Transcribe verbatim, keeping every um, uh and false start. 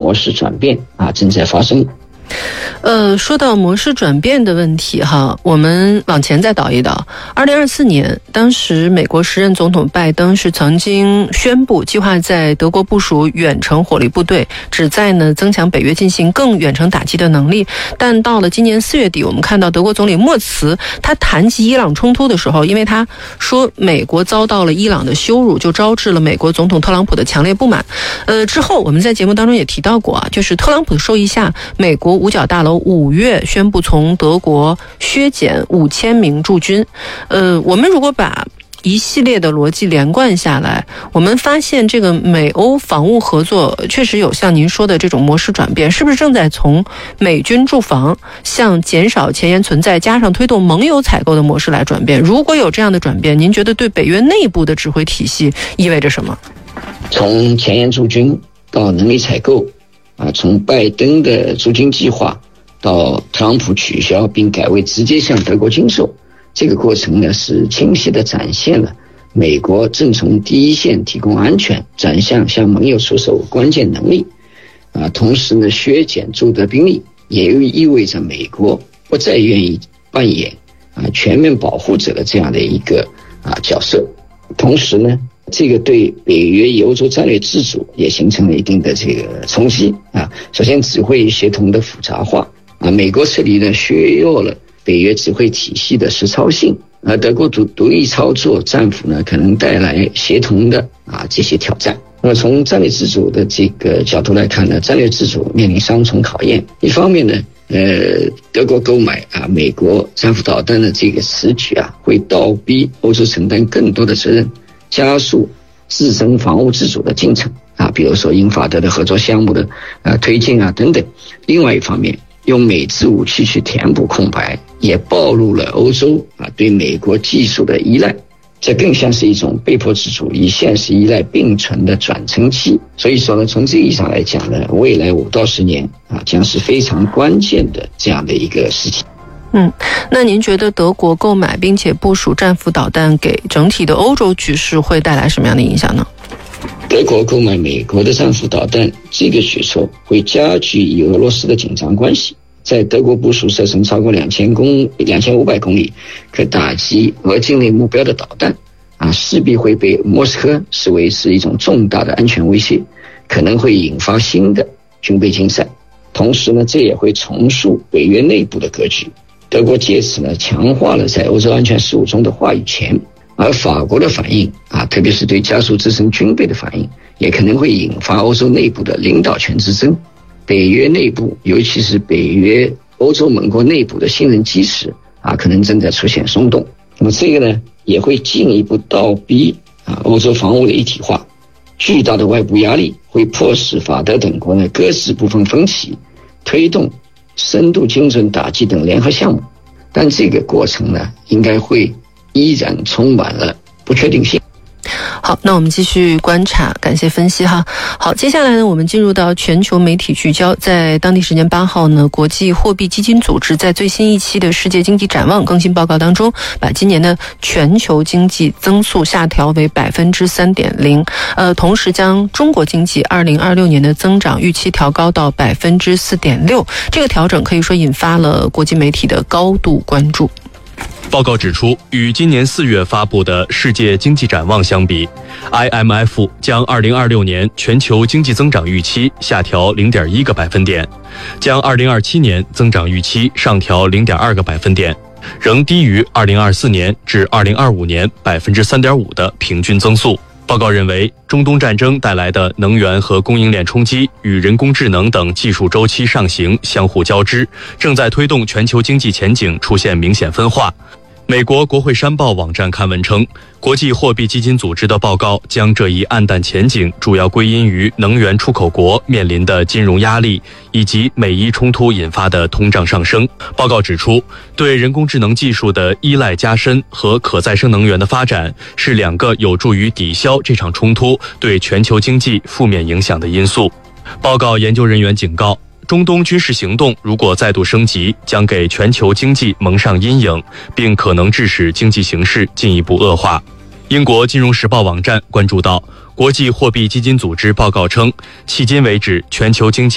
模式转变啊正在发生。 呃，说到模式转变的问题哈，我们往前再倒一倒。二零二四年，当时美国时任总统拜登是曾经宣布计划在德国部署远程火力部队，旨在呢增强北约进行更远程打击的能力。但到了今年四月底，我们看到德国总理默茨他谈及伊朗冲突的时候，因为他说美国遭到了伊朗的羞辱，就招致了美国总统特朗普的强烈不满。呃，之后我们在节目当中也提到过啊，就是特朗普的授意下，美国五角大楼五月宣布从德国削减五千名驻军。呃，我们如果把一系列的逻辑连贯下来，我们发现这个美欧防务合作确实有像您说的这种模式转变，是不是正在从美军驻防向减少前沿存在加上推动盟友采购的模式来转变？如果有这样的转变，您觉得对北约内部的指挥体系意味着什么？ 从前沿驻军到能力采购啊，从拜登的驻军计划到特朗普取消并改为直接向德国军售，这个过程呢是清晰地展现了美国正从第一线提供安全转向向盟友出售关键能力啊，同时呢削减驻德兵力，也意味着美国不再愿意扮演啊全面保护者的这样的一个啊角色。同时呢，这个对北约以欧洲战略自主也形成了一定的这个冲击啊。首先，指挥协同的复杂化啊，美国撤离呢削弱了北约指挥体系的实操性，而德国独独立操作战俘呢可能带来协同的啊这些挑战。那么从战略自主的这个角度来看呢，战略自主面临双重考验。一方面呢，呃，德国购买啊美国战斧导弹的这个此举啊，会倒逼欧洲承担更多的责任，加速自身防务自主的进程啊，比如说英法德的合作项目的啊推进啊等等。另外一方面，用美制武器去填补空白，也暴露了欧洲啊对美国技术的依赖，这更像是一种被迫自主与现实依赖并存的转乘期。所以说呢，从这个意义上来讲呢，未来五到十年啊将是非常关键的这样的一个时期。 嗯，那您觉得德国购买并且部署战斧导弹给整体的欧洲局势会带来什么样的影响呢？ 德国购买美国的战斧导弹这个举措会加剧与俄罗斯的紧张关系。在德国部署射程超过两千公两千五百公里可打击俄境内目标的导弹啊，势必会被莫斯科视为是一种重大的安全威胁，可能会引发新的军备竞赛。同时呢，这也会重塑北约内部的格局。德国借此呢强化了在欧洲安全事务中的话语权，而法国的反应啊，特别是对加速自身军备的反应，也可能会引发欧洲内部的领导权之争。北约内部，尤其是北约欧洲盟国内部的信任基石啊，可能正在出现松动。那么这个呢，也会进一步倒逼啊欧洲防务的一体化。巨大的外部压力会迫使法德等国呢搁置部分分歧，推动深度精准打击等联合项目。但这个过程呢，应该会依然充满了不确定性。 好，那我们继续观察，感谢分析哈。好，接下来呢，我们进入到全球媒体聚焦。在当地时间八号呢，国际货币基金组织在最新一期的世界经济展望更新报告当中，把今年的全球经济增速下调为百分之三点零，呃，同时将中国经济二零二六年的增长预期调高到百分之四点六。这个调整可以说引发了国际媒体的高度关注。 报告指出，与今年四月发布的世界经济展望相比 ，I M F 将二零二六年全球经济增长预期下调 零点一个百分点，将二零二七年增长预期上调 零点二个百分点，仍低于二零二四年至二零二五年 百分之三点五 的平均增速。报告认为，中东战争带来的能源和供应链冲击与人工智能等技术周期上行相互交织，正在推动全球经济前景出现明显分化。美国国会山报网站刊文称，国际货币基金组织的报告将这一暗淡前景主要归因于能源出口国面临的金融压力以及美伊冲突引发的通胀上升。报告指出，对人工智能技术的依赖加深和可再生能源的发展是两个有助于抵消这场冲突对全球经济负面影响的因素。报告研究人员警告，中东军事行动如果再度升级，将给全球经济蒙上阴影，并可能致使经济形势进一步恶化。英国金融时报网站关注到，国际货币基金组织报告称，迄今为止全球经济